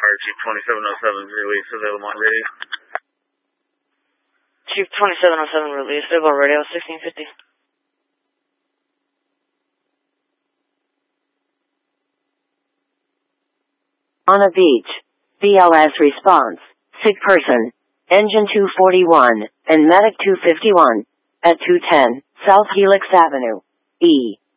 Chief 2707, release available on radio. Chief 2707, release available on radio, 1650. On a beach. BLS response. Sick person. Engine 241 and Medic 251 at 210 South Helix Avenue. E.